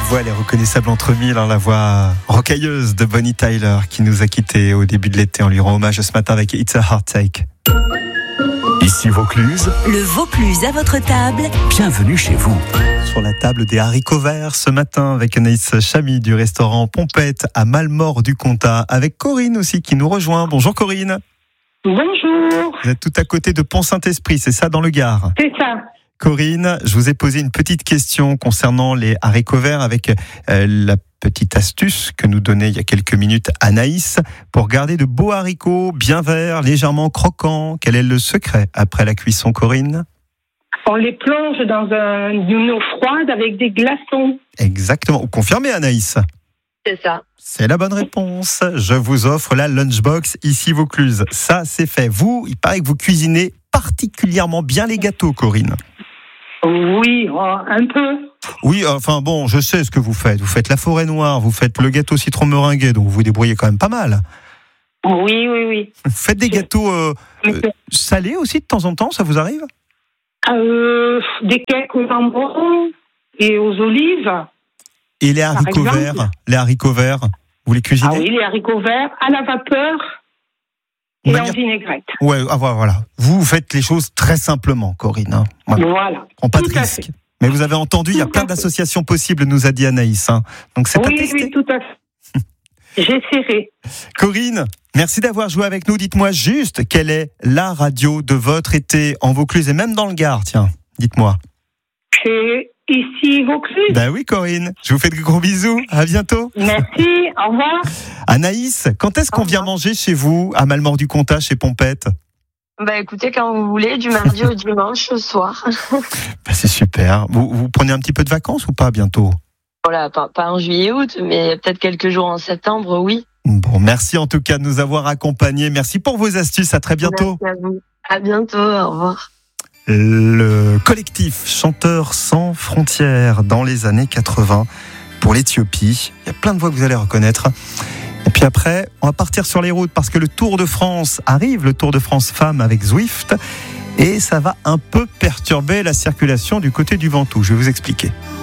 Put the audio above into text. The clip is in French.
voix, elle est reconnaissable entre mille, la voix rocailleuse de Bonnie Tyler qui nous a quittés au début de l'été. On lui rend hommage ce matin avec It's a Heartache. Ici Vaucluse. Le Vaucluse à votre table. Bienvenue chez vous. Sur la table des haricots verts ce matin avec Anaïs Chamy du restaurant Pompette à Malmort-du-Comtat, avec Corinne aussi qui nous rejoint. Bonjour Corinne. Bonjour. Vous êtes tout à côté de Pont-Saint-Esprit, c'est ça, dans le Gard? C'est ça. Corinne, je vous ai posé une petite question concernant les haricots verts avec la petite astuce que nous donnait il y a quelques minutes Anaïs pour garder de beaux haricots bien verts, légèrement croquants. Quel est le secret après la cuisson, Corinne? On les plonge dans une eau froide avec des glaçons. Exactement. Vous confirmez, Anaïs? C'est ça. C'est la bonne réponse. Je vous offre la lunchbox ici Vaucluse. Ça, c'est fait. Vous, il paraît que vous cuisinez particulièrement bien les gâteaux, Corinne. Oui, un peu. Oui, enfin bon, je sais ce que vous faites. Vous faites la forêt noire, vous faites le gâteau citron meringué, donc vous vous débrouillez quand même pas mal. Oui. Vous faites des gâteaux salés aussi de temps en temps, ça vous arrive? Des cakes au jambon et aux olives. Et les haricots verts, vous les cuisinez? Ah oui, les haricots verts à la vapeur et en vinaigrette. Ouais, voilà. Vous faites les choses très simplement, Corinne. Hein. Voilà. Prends pas de risque. Mais vous avez entendu, il y a plein d'associations possibles, nous a dit Anaïs. Hein. Donc c'est à tester. Oui, tout à fait. J'essaierai. Corinne, merci d'avoir joué avec nous. Dites-moi juste quelle est la radio de votre été en Vaucluse et même dans le Gard. Tiens, dites-moi. C'est ici Vaucluse. Ben oui, Corinne. Je vous fais de gros bisous. À bientôt. Merci. Au revoir. Anaïs, quand est-ce qu'on vient manger chez vous à Malmort-du-Comtat, chez Pompette? Écoutez, quand vous voulez, du mardi au dimanche au soir. C'est super. Vous prenez un petit peu de vacances ou pas bientôt? Voilà, pas en juillet-août, mais peut-être quelques jours en septembre, oui. Bon, merci en tout cas de nous avoir accompagnés. Merci pour vos astuces. À très bientôt. Merci à vous. À bientôt. Au revoir. Le collectif Chanteurs sans frontières dans les années 80 pour l'Éthiopie. Il y a plein de voix que vous allez reconnaître. Et puis après, on va partir sur les routes parce que le Tour de France arrive, le Tour de France Femmes avec Zwift. Et ça va un peu perturber la circulation du côté du Ventoux. Je vais vous expliquer.